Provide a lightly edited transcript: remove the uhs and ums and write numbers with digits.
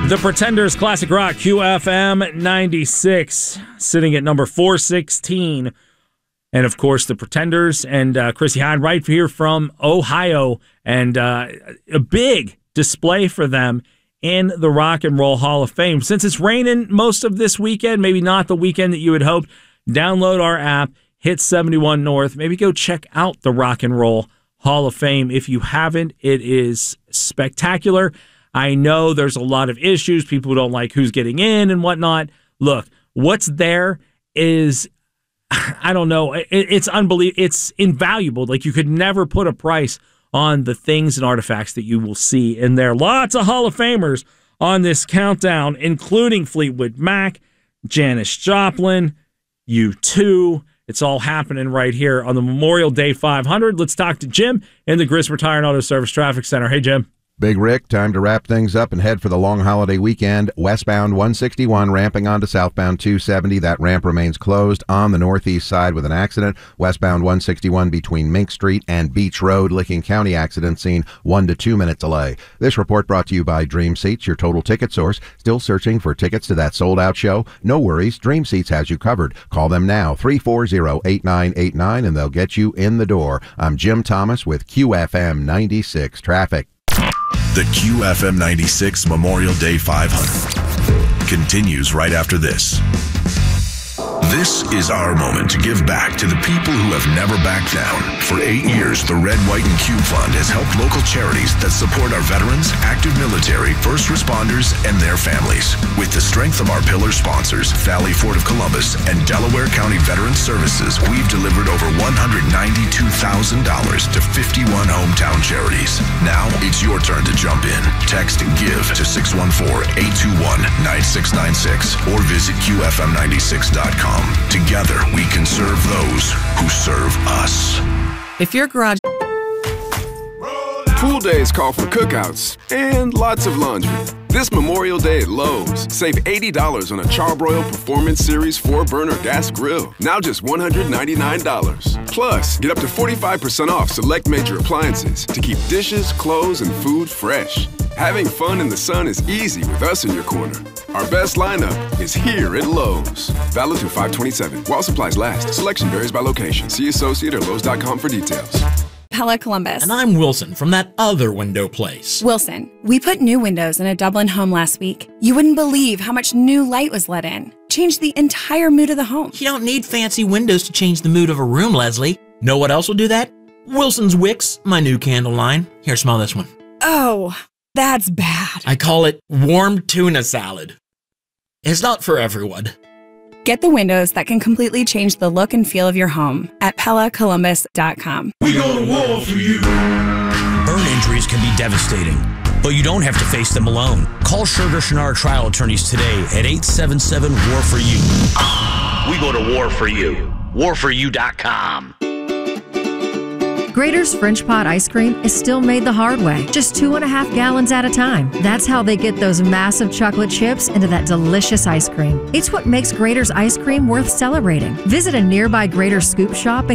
The Pretenders Classic Rock, QFM 96, sitting at number 416. And, of course, the Pretenders and Chrissy Hynde right here from Ohio. And a big display for them in the Rock and Roll Hall of Fame. Since it's raining most of this weekend, maybe not the weekend that you had hoped, download our app, hit 71 North. Maybe go check out the Rock and Roll Hall of Fame. If you haven't, it is spectacular. I know there's a lot of issues. People don't like who's getting in and whatnot. Look, what's there is, I don't know, it's unbelievable. It's invaluable. Like, you could never put a price on the things and artifacts that you will see in there. Lots of Hall of Famers on this countdown, including Fleetwood Mac, Janis Joplin, U2. It's all happening right here on the Memorial Day 500. Let's talk to Jim in the Griswold Tire and Auto Service Traffic Center. Hey, Jim. Big Rick, time to wrap things up and head for the long holiday weekend. Westbound 161 ramping onto southbound 270. That ramp remains closed on the northeast side with an accident. Westbound 161 between Mink Street and Beach Road. Licking County accident scene, 1 to 2 minute delay. This report brought to you by Dream Seats, your total ticket source. Still searching for tickets to that sold-out show? No worries, Dream Seats has you covered. Call them now, 340-8989, and they'll get you in the door. I'm Jim Thomas with QFM 96 Traffic. The QFM 96 Memorial Day 500 continues right after this. This is our moment to give back to the people who have never backed down. For 8 years, the Red, White, and Cube Fund has helped local charities that support our veterans, active military, first responders, and their families. With the strength of our pillar sponsors, Valley Ford of Columbus and Delaware County Veterans Services, we've delivered over $192,000 to 51 hometown charities. Now, it's your turn to jump in. Text GIVE to 614-821-9696 or visit QFM96.com. Together, we can serve those who serve us. If your garage... Pool days call for cookouts and lots of laundry. This Memorial Day at Lowe's, save $80 on a Charbroil Performance Series 4-burner gas grill. Now just $199. Plus, get up to 45% off select major appliances to keep dishes, clothes, and food fresh. Having fun in the sun is easy with us in your corner. Our best lineup is here at Lowe's. Valid through 5/27. While supplies last. Selection varies by location. See associate or Lowe's.com for details. Pella Columbus. And I'm Wilson from that other window place. Wilson, we put new windows in a Dublin home last week. You wouldn't believe how much new light was let in. Changed the entire mood of the home. You don't need fancy windows to change the mood of a room, Leslie. Know what else will do that? Wilson's Wicks, my new candle line. Here, smell this one. Oh, that's bad. I call it warm tuna salad. It's not for everyone. Get the windows that can completely change the look and feel of your home at PellaColumbus.com. We go to war for you. Burn injuries can be devastating, but you don't have to face them alone. Call Sugar Shinar Trial Attorneys today at 877-WAR-FOR-YOU. We go to war for you. WarForYou.com. Graeter's French Pot ice cream is still made the hard way, just 2.5 gallons at a time. That's how they get those massive chocolate chips into that delicious ice cream. It's what makes Graeter's ice cream worth celebrating. Visit a nearby Graeter's Scoop shop and